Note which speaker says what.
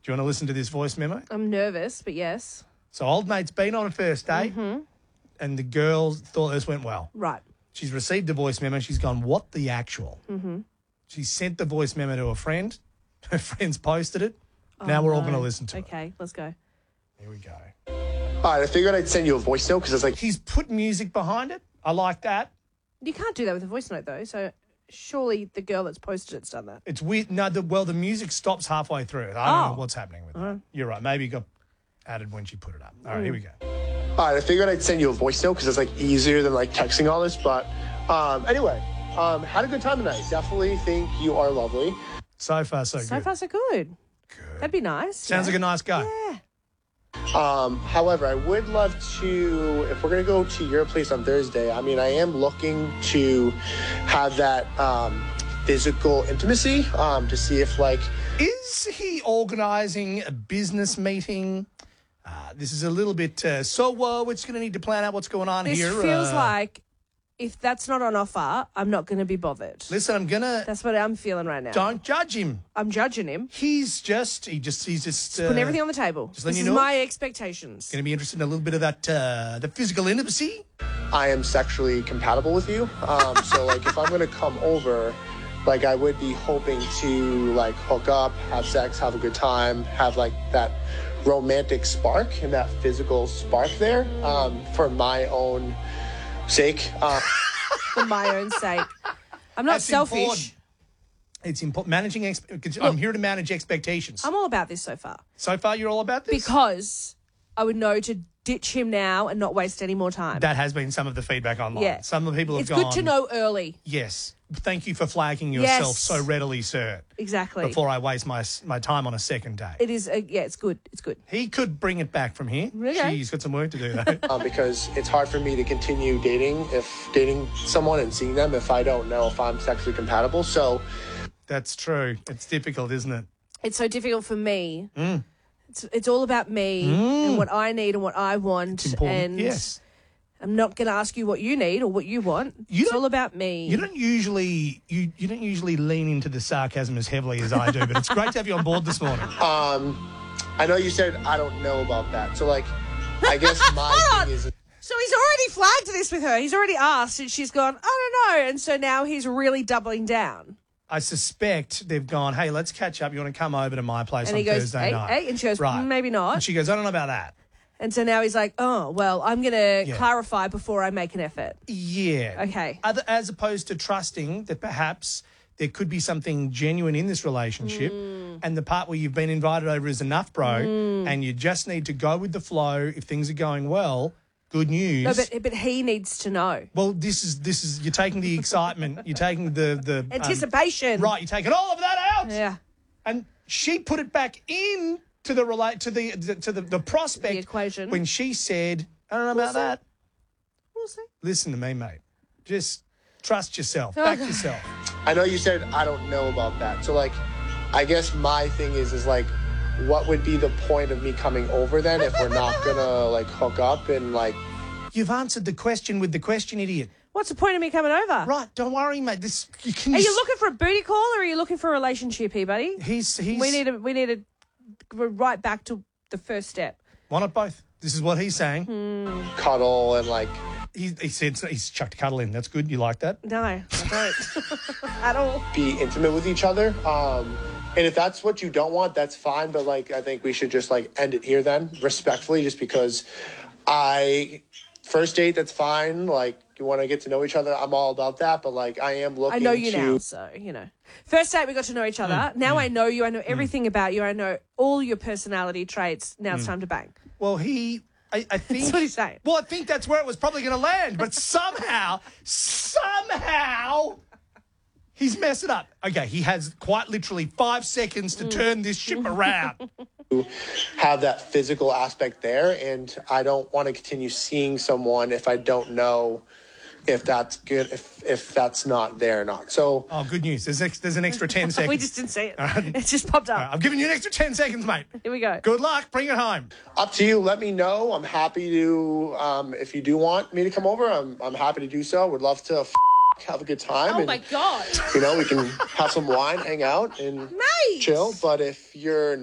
Speaker 1: Do you want to listen to this voice memo?
Speaker 2: I'm nervous, but yes.
Speaker 1: So old mate's been on a first date and the girl thought this went well.
Speaker 2: Right.
Speaker 1: She's received the voice memo. She's gone, what the actual? Mm-hmm. She sent the voice memo to a friend. Her friend's posted it. Now we're all going to listen to it.
Speaker 2: Okay, let's go.
Speaker 1: Here we go.
Speaker 3: All right, I figured I'd send you a voice note because it's like...
Speaker 1: He's put music behind it. I like that.
Speaker 2: You can't do that with a voice note, though, so surely the girl that's posted it's done that.
Speaker 1: It's weird. No, the music stops halfway through. I don't know what's happening with that. You're right. Maybe it got added when she put it up. All right, here we go.
Speaker 3: All right, I figured I'd send you a voice note because it's like easier than like texting all this. But anyway, had a good time tonight. Definitely think you are lovely.
Speaker 1: So far, so good.
Speaker 2: So far, so good. That'd be nice.
Speaker 1: Sounds like a nice guy.
Speaker 2: Yeah.
Speaker 3: However, I would love to, if we're going to go to your place on Thursday, I mean, I am looking to have that physical intimacy to see if like...
Speaker 1: Is he organising a business meeting? This is a little bit, we're just going to need to plan out what's going on here.
Speaker 2: This feels like if that's not on offer, I'm not going to be bothered.
Speaker 1: Listen, I'm going to...
Speaker 2: That's what I'm feeling right now.
Speaker 1: Don't judge him.
Speaker 2: I'm judging him.
Speaker 1: He's just
Speaker 2: putting everything on the table.
Speaker 1: Just
Speaker 2: this
Speaker 1: letting
Speaker 2: is
Speaker 1: you know.
Speaker 2: my expectations.
Speaker 1: Going to be interested in a little bit of that, the physical intimacy.
Speaker 3: I am sexually compatible with you. So like if I'm going to come over, like I would be hoping to like hook up, have sex, have a good time, have like that romantic spark and that physical spark there for my own sake.
Speaker 2: For my own sake. I'm not
Speaker 1: That's
Speaker 2: selfish.
Speaker 1: important. It's important. I'm here to manage expectations.
Speaker 2: I'm all about this so far.
Speaker 1: So far, you're all about this?
Speaker 2: Because I would know to ditch him now and not waste any more time.
Speaker 1: That has been some of the feedback online.
Speaker 2: Yeah.
Speaker 1: Some of the people have
Speaker 2: It's
Speaker 1: gone...
Speaker 2: good to know early.
Speaker 1: Yes. Thank you for flagging yourself
Speaker 2: Yes.
Speaker 1: so readily, sir.
Speaker 2: Exactly.
Speaker 1: Before I waste my time on a second date.
Speaker 2: It is, it's good. It's good.
Speaker 1: He could bring it back from here.
Speaker 2: Okay.
Speaker 1: He's got some work to do, though.
Speaker 3: Because it's hard for me to continue dating someone and seeing them if I don't know if I'm sexually compatible. So
Speaker 1: That's true. It's difficult, isn't it?
Speaker 2: It's so difficult for me. It's all about me and what I need and what I want.
Speaker 1: It's important.
Speaker 2: And
Speaker 1: Yes.
Speaker 2: I'm not going to ask you what you need or what you want. It's all about me.
Speaker 1: You don't usually lean into the sarcasm as heavily as I do, but it's great to have you on board this morning.
Speaker 3: I know you said I don't know about that. So like, I guess my thing is...
Speaker 2: So he's already flagged this with her. He's already asked and she's gone, I don't know. And so now he's really doubling down.
Speaker 1: I suspect they've gone, hey, let's catch up. You want to come over to my place
Speaker 2: And
Speaker 1: on
Speaker 2: he goes,
Speaker 1: Thursday night?
Speaker 2: hey, and she goes,
Speaker 1: Right.
Speaker 2: maybe not.
Speaker 1: And she goes, I don't know about that.
Speaker 2: And so now he's like, oh, well, I'm going to
Speaker 1: Yeah.
Speaker 2: clarify before I make an effort.
Speaker 1: Yeah.
Speaker 2: Okay.
Speaker 1: As opposed to trusting that perhaps there could be something genuine in this relationship and the part where you've been invited over is enough, bro, and you just need to go with the flow. If things are going well, good news.
Speaker 2: No, but he needs to know.
Speaker 1: Well, this is you're taking the excitement, you're taking the
Speaker 2: Anticipation.
Speaker 1: right, you're taking all of that out.
Speaker 2: Yeah.
Speaker 1: And she put it back in to the the prospect
Speaker 2: The equation.
Speaker 1: when she said, I don't know about that.
Speaker 2: We'll see.
Speaker 1: Listen to me, mate. Just trust yourself. Back yourself.
Speaker 3: I know you said I don't know about that. So like, I guess my thing is like, what would be the point of me coming over then if we're not gonna like hook up and like...
Speaker 1: You've answered the question with the question, idiot.
Speaker 2: What's the point of me coming over?
Speaker 1: Right, don't worry, mate.
Speaker 2: Are you looking for a booty call or are you looking for a relationship here, buddy?
Speaker 1: He's
Speaker 2: We need to go right back to the first step.
Speaker 1: why not both? This is what he's saying.
Speaker 3: cuddle and like...
Speaker 1: He said he's chucked a cuddle in. That's good. You like that?
Speaker 2: No, I don't. At all.
Speaker 3: be intimate with each other. And if that's what you don't want, that's fine. But like, I think we should just like end it here then, respectfully, just because first date, that's fine. Like, you want to get to know each other. I'm all about that. But like, I am looking
Speaker 2: I know you
Speaker 3: to...
Speaker 2: now, so, First date, we got to know each other. Now I know you. I know everything about you. I know all your personality traits. Now it's time to bang.
Speaker 1: Well, I think...
Speaker 2: That's what he's saying.
Speaker 1: Well, I think that's where it was probably going to land. But somehow, he's messed it up. Okay, he has quite literally 5 seconds to turn this ship around.
Speaker 3: have that physical aspect there, and I don't want to continue seeing someone if I don't know if that's good, if that's not there or not. So,
Speaker 1: Oh, good news. There's an extra 10 seconds.
Speaker 2: We just didn't see it. It just popped up.
Speaker 1: All right, I've given you an extra 10 seconds, mate.
Speaker 2: Here we go.
Speaker 1: Good luck. Bring it home.
Speaker 3: up to you. Let me know. I'm happy to. If you do want me to come over, I'm happy to do so. Would love to have a good time.
Speaker 2: Oh,
Speaker 3: and,
Speaker 2: my God.
Speaker 3: we can have some wine, hang out, and
Speaker 2: Mate.
Speaker 3: chill. But if you're